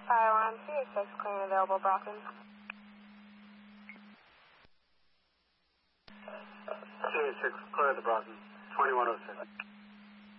Fire alarm CA6 clear and available, Brockton. CA6 clear the Brockton, 2106.